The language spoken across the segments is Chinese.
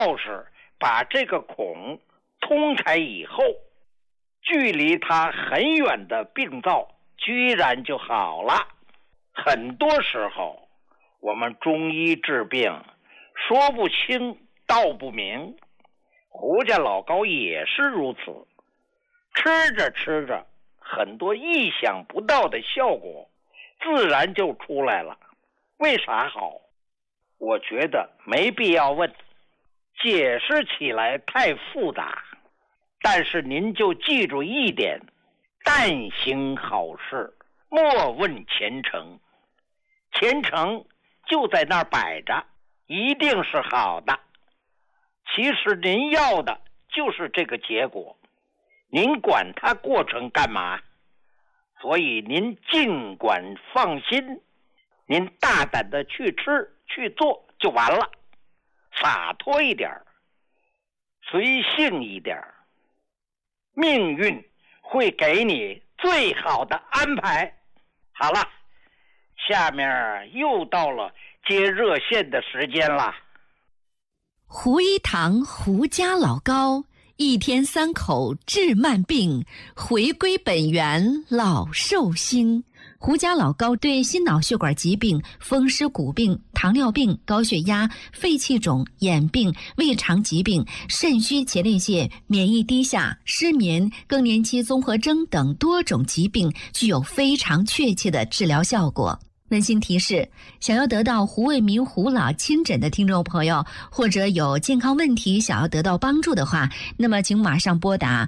匙把这个孔通开以后，距离它很远的病灶居然就好了。很多时候我们中医治病说不清道不明，胡家老高也是如此，吃着吃着很多意想不到的效果自然就出来了。为啥好？我觉得没必要问，解释起来太复杂。但是您就记住一点，但行好事，莫问前程。前程就在那儿摆着，一定是好的。其实您要的就是这个结果，您管它过程干嘛？所以您尽管放心，您大胆的去吃去做就完了，洒脱一点，随性一点，命运会给你最好的安排。好了，下面又到了接热线的时间了。 胡一堂胡家老高，一天3口治慢病，回归本源老寿星。胡家老高对心脑血管疾病、风湿骨病、糖尿病、高血压、肺气肿、眼病、胃肠疾病、肾虚前列腺、免疫低下、失眠、更年期综合征等多种疾病具有非常确切的治疗效果。温馨提示，想要得到胡卫民胡老亲诊的听众朋友，或者有健康问题想要得到帮助的话，那么请马上拨打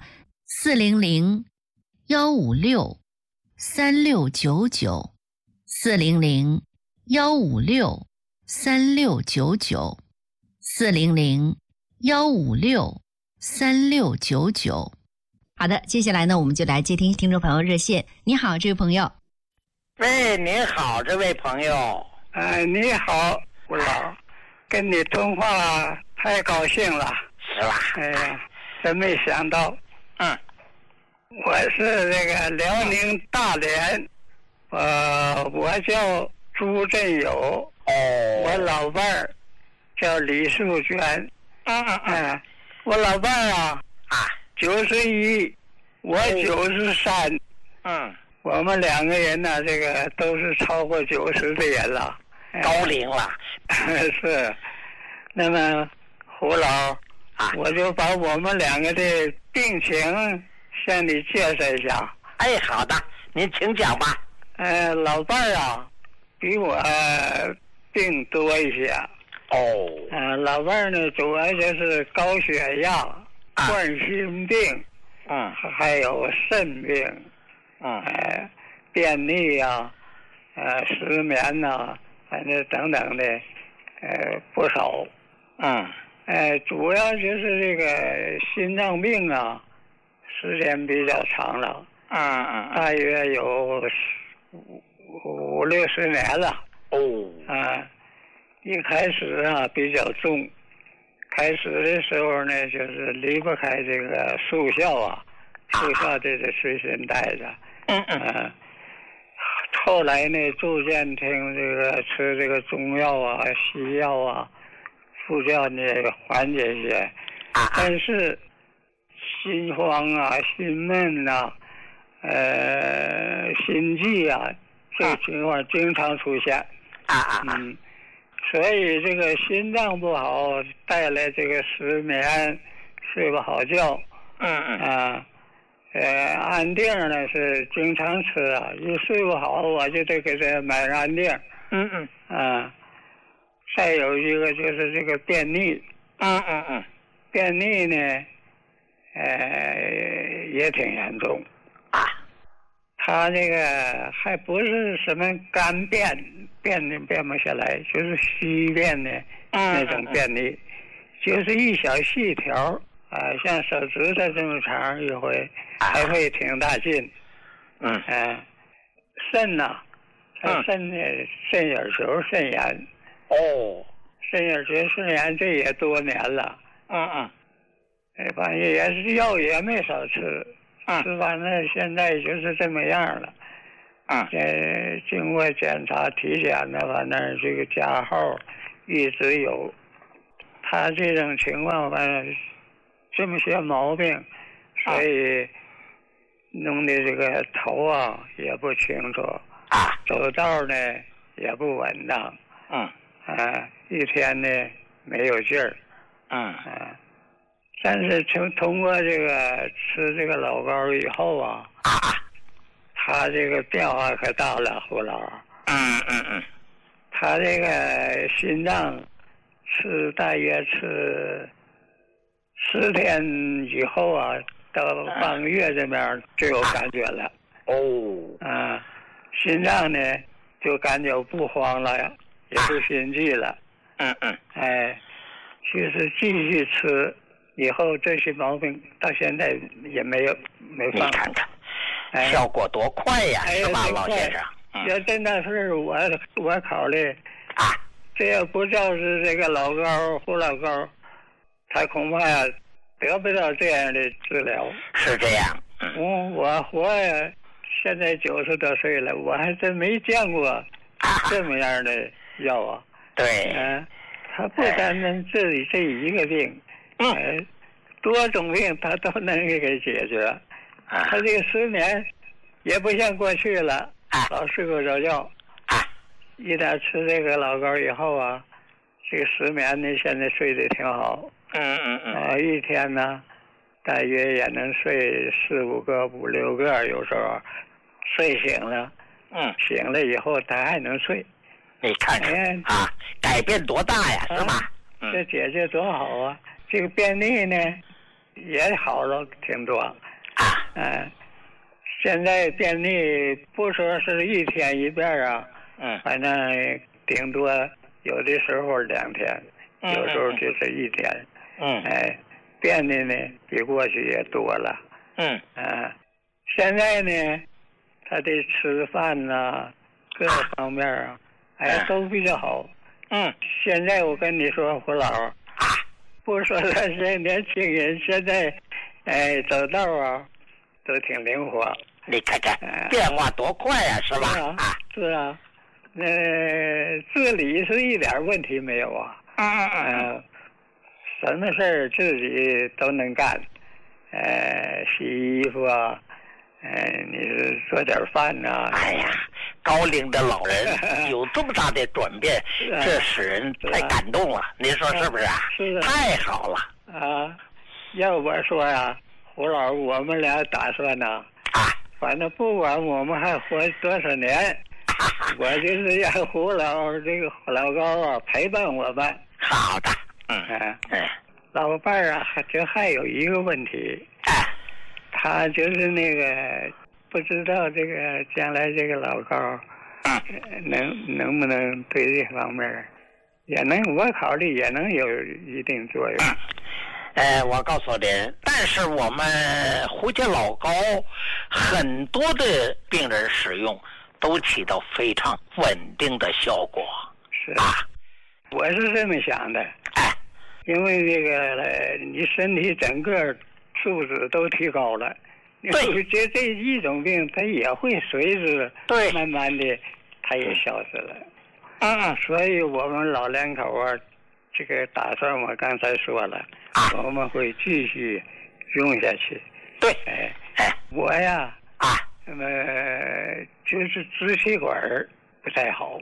400-156-3699 400-156-3699 400-156-3699。好的，接下来呢，我们就来接听听众朋友热线。你好，这位朋友。 喂，您好，这位朋友。 你好，吴老，跟你通话太高兴了。 是吧？ 哎呀，真没想到。我是这个辽宁大连，我叫朱振友。我老伴儿叫李淑娟。我老伴儿91，我93。我们2个人呢，这个都是超过90的人了， 高龄了。 是。那么胡老，我就把我们2个的病情向你介绍一下。 好的，您请讲吧。 老伴儿比我病多一些。老伴儿呢，主要就是高血压、冠心病，还有肾病。便秘失眠反正等等的，不少。主要就是这个心脏病时间比较长了。大约有50-60年了。一开始比较重，开始的时候呢，就是离不开这个速效速效这个随身带着。后来呢，逐渐听这个吃这个中药西药副教呢缓解一些。但是心慌心闷心悸这情况经常出现。所以这个心脏不好，带来这个失眠，睡不好觉。安定呢是经常吃一睡不好我就得给他买安定。再有一个就是这个便秘。便秘呢也挺严重。他这个还不是什么干便不下来，就是稀便的那种便秘，就是一小细条像手指头这么长一回，还会挺大劲。肾肾眼球肾炎。肾眼球肾炎这也多年了。反正也是药也没少吃。吃完了现在就是这么样了。经过检查体检呢，反正这个加号一直有。 他这种情况吧，这么些毛病，所以弄的这个头啊也不清楚啊， 走道呢也不稳当，一天呢没有劲儿，但是通过这个吃这个老膏以后啊，他这个变化可大了，胡老。他这个心脏大约吃10天以后啊，到半个月这边就有感觉了。心脏呢就感觉不慌了，也不心悸了。就是继续吃以后，这些毛病到现在也没放。 你看看，效果多快呀，是吧，老先生？ 要真的是我考虑这要不就是这个老膏胡老膏，他恐怕得不到这样的治疗。 是这样。 我活呀，现在90多岁了，我还真没见过这么样的药啊。 对。 他不单单治理这一个病，多种病他都能给解决。他这个失眠也不像过去了，老睡不着觉。一旦吃这个老膏以后啊，这个失眠呢现在睡得挺好。一天呢大约也能睡4、5个、5、6个，有时候睡醒了，醒了以后他还能睡。 你看看改变多大呀，是吧？ 这解决多好啊！这个便秘呢也好了挺多。现在便秘不说是1天1遍啊，反正顶多有的时候2天，有时候就是1天。便秘呢比过去也多了。现在呢，他的吃饭呐，各方面啊，都比较好。现在我跟你说，胡老，不说他是年轻人，现在走道啊都挺灵活。 你看看变化多快呀，是吧？ 是啊，自理是一点问题没有啊。什么事儿自己都能干，洗衣服啊，你是做点饭呐。 高龄的老人有这么大的转变，这使人太感动了。您说是不是啊？ 是的。 太好了。 要我说呀，胡老，我们俩打算呢，反正不管我们还活多少年，我就是让胡老这个老高啊陪伴我们。 好的。 老伴儿啊，还有一个问题，他就是那个不知道这个将来这个老高，能不能对这方面也能，我考虑也能有一定作用。 我告诉您，但是我们胡家老膏很多的病人使用都起到非常稳定的效果。 是我是这么想的。因为这个你身体整个素质都提高了，这一种病它也会随之慢慢的它也消失了。所以我们老两口啊，这个打算我刚才说了，我们会继续用下去。 对。 我呀那么就是支气管不太好。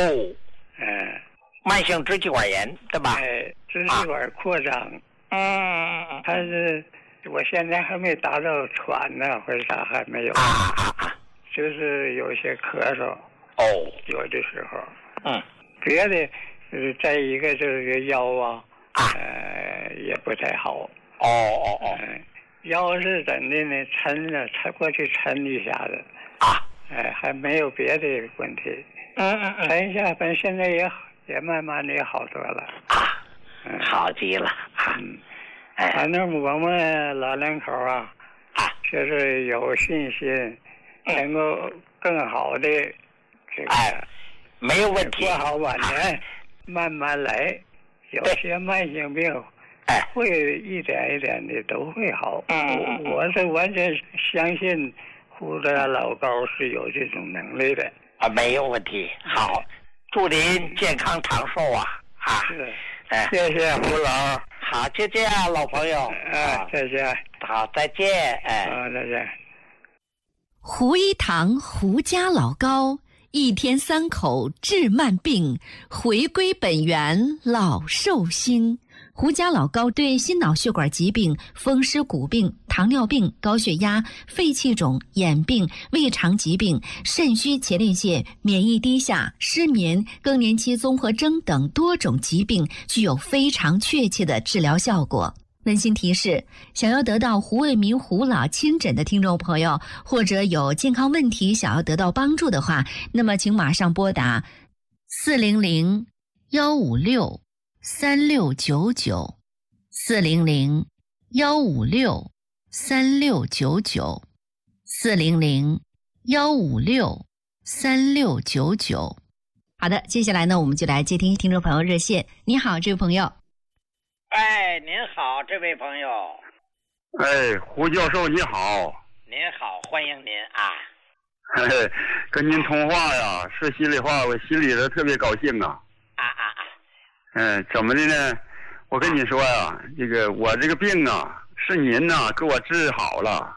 慢性支气管炎，对吧？ 支气管扩张。但是我现在还没达到喘呢，或者啥还没有。就是有些咳嗽。有的时候。别的再一个就是腰啊，也不太好。腰是怎的呢？抻过去抻一下子。还没有别的问题。抻一下，反正现在也慢慢的也好多了。 好极了。 反正我们老两口啊，就是有信心能够更好的这个没有问题， 过好晚年，慢慢来。有些慢性病会一点一点的都会好。我是完全相信胡家老高是有这种能力的。 没有问题。好，祝您健康长寿啊！ 哎， 谢谢胡老。 好，就这样，老朋友。 谢谢。 好，再见。哎， 再见。 胡一堂胡家老高，一天3口治慢病，回归本源老寿星。胡家老高对心脑血管疾病、风湿骨病、糖尿病、高血压、肺气肿、眼病、胃肠疾病、肾虚前列腺、免疫低下、失眠、更年期综合征等多种疾病具有非常确切的治疗效果。温馨提示：想要得到胡卫民胡老亲诊的听众朋友，或者有健康问题想要得到帮助的话，那么请马上拨打400-156-3699 400-156-3699 400-156-3699。好的，接下来呢，我们就来接听听众朋友热线。你好，这位朋友。 哎，您好，这位朋友。 哎，胡教授你好。 您好，欢迎您啊。 跟您通话呀，说心里话，我心里头特别高兴啊。怎么的呢？我跟你说呀，我这个病啊，是您呐给我治好了。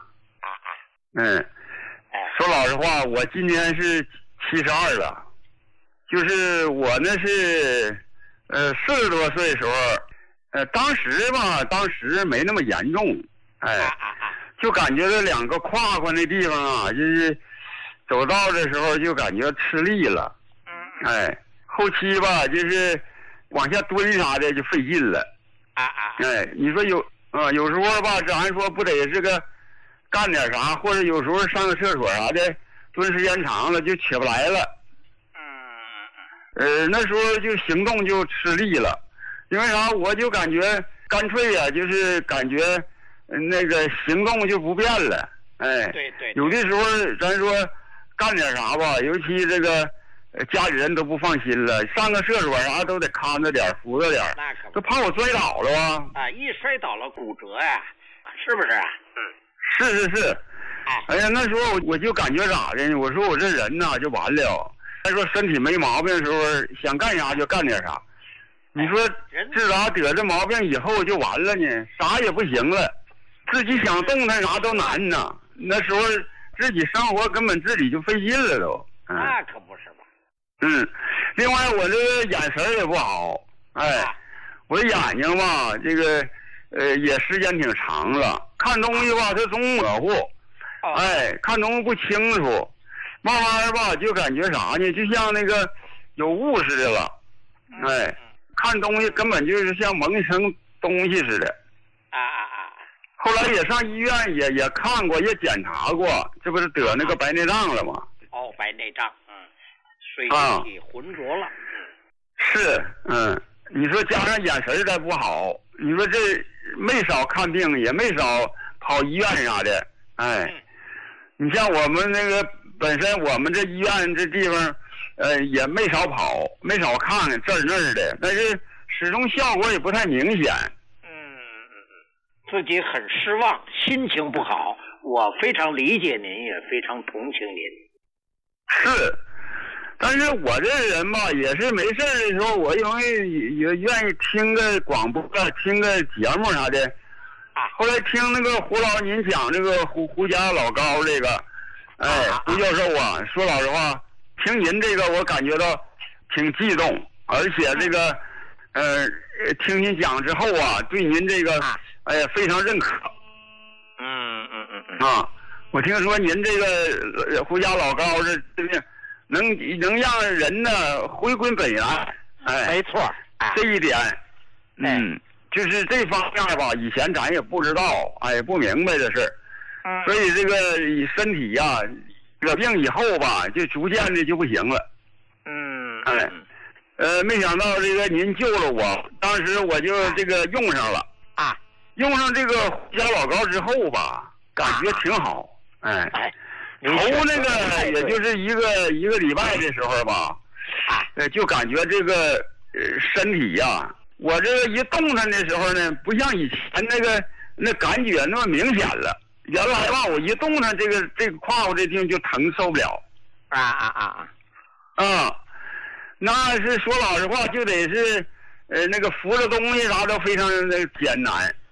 说老实话，我今年是72了，就是我呢是40多岁的时候。当时没那么严重，就感觉这2个胯那地方啊，就是走道的时候就感觉吃力了，后期吧就是往下蹲啥的就费劲了，你说有时候吧，咱说不得是个干点啥，或者有时候上个厕所啥的，蹲时间长了就起不来了，那时候就行动就吃力了。因为啥？我就感觉干脆呀，就是感觉那个行动就不便了。 对， 有的时候咱说干点啥吧，尤其这个家里人都不放心了，上个厕所啥都得看着点，扶着点， 那可不， 都怕我摔倒了啊！ 一摔倒了骨折呀，是不是？ 是。哎呀，那时候我就感觉咋的呢？我说我这人呐就完了。他说身体没毛病的时候，想干啥就干点啥。你说自打得这毛病以后就完了呢，啥也不行了，自己想动弹啥都难呐。那时候自己生活根本自己就费劲了都。 那可不是吧？ 另外我这个眼神也不好，我眼睛吧，这个也时间挺长了，看东西吧它总模糊，看东西不清楚，慢慢吧就感觉啥呢？就像那个有雾似的了，看东西根本就是像蒙一层东西似的。后来也上医院也看过，也检查过，这不是得那个白内障了吗？ 白内障，水体浑浊了。 是，你说加上眼神再不好，你说这没少看病，也没少跑医院啥的，你像我们那个本身我们这医院这地方。也没少跑，没少看这儿那儿的，但是始终效果也不太明显。 自己很失望，心情不好。我非常理解您，也非常同情您。 是，但是我这人吧，也是没事的时候，我容易也愿意听个广播，听个节目啥的。后来听那个胡老您讲这个胡家老高这个，胡教授啊，说老实话。听您这个，我感觉到挺激动，而且这个，听您讲之后啊，对您这个，非常认可。我听说您这个胡家老高这个能让人呢回归本源， 没错， 这一点，就是这方面吧，以前咱也不知道，不明白这事儿，所以这个身体呀。得病以后吧，就逐渐的就不行了。没想到这个您救了我，当时我就这个用上了用上这个胡家老高之后吧，感觉挺好。头那个也就是一个礼拜的时候吧，就感觉这个身体呀，我这个一动弹的时候呢，不像以前那感觉那么明显了。原来吧，我一动弹，这个胯骨这地方就疼，受不了。那是说老实话，就得是那个扶着东西啥都非常的艰难。